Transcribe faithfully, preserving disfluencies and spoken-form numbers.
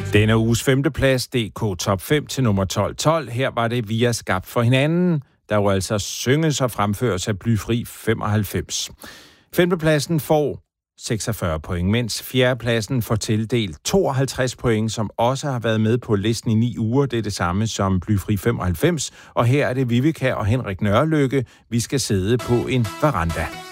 Denne uges femteplads, D K Top fem til nummer tolv tolv. Her var det Vi er skabt for hinanden, der jo altså synges og fremføres af Blyfri femoghalvfems. Femtepladsen får seksogfyrre point, mens fjerdepladsen får tildelt tooghalvtreds point, som også har været med på listen i ni uger. Det er det samme som Blyfri femoghalvfems, og her er det Vivica og Henrik Nørrelykke. Vi skal sidde på en veranda.